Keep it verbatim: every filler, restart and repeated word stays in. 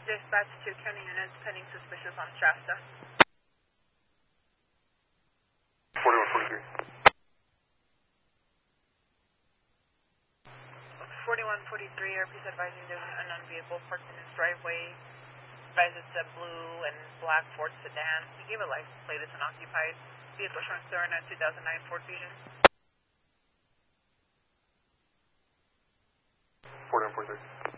Dispatch to county units pending suspicious on Shasta. forty-one forty-three. forty-one forty-three, R P's advising there's an unknown vehicle parked in his driveway. Advised it's a blue and black Ford sedan. He gave a license plate, it's unoccupied. Vehicle showing story on a two thousand nine Ford Fusion. forty-one forty-three.